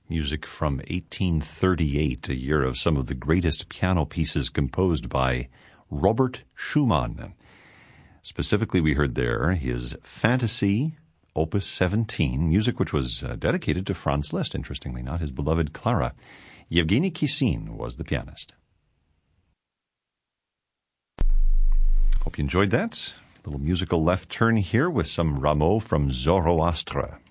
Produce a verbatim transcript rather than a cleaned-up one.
Music from eighteen thirty-eight, a year of some of the greatest piano pieces composed by Robert Schumann. Specifically, we heard there his Fantasy, Opus seventeen, music which was uh, dedicated to Franz Liszt, interestingly, not his beloved Clara. Yevgeny Kissin was the pianist. Hope you enjoyed that. Little musical left turn here with some Rameau from Zoroastre.